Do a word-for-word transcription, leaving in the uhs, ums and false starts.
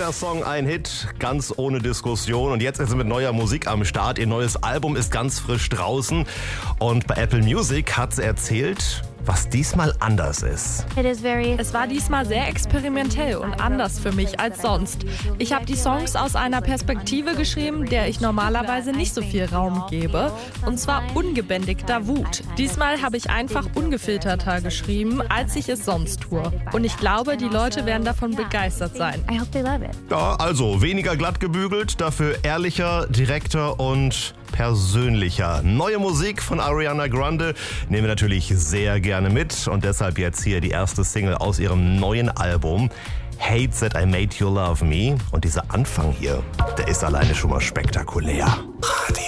Neuer Song, ein Hit, ganz ohne Diskussion. Und jetzt ist sie mit neuer Musik am Start. Ihr neues Album ist ganz frisch draußen. Und bei Apple Music hat sie erzählt, was diesmal anders ist. Es war diesmal sehr experimentell und anders für mich als sonst. Ich habe die Songs aus einer Perspektive geschrieben, der ich normalerweise nicht so viel Raum gebe. Und zwar ungebändigter Wut. Diesmal habe ich einfach ungefilterter geschrieben, als ich es sonst tue. Und ich glaube, die Leute werden davon begeistert sein. Ja, also weniger glatt gebügelt, dafür ehrlicher, direkter und persönlicher. Neue Musik von Ariana Grande nehmen wir natürlich sehr gerne mit und deshalb jetzt hier die erste Single aus ihrem neuen Album Hate That I Made You Love Me. Und dieser Anfang hier, der ist alleine schon mal spektakulär. Radio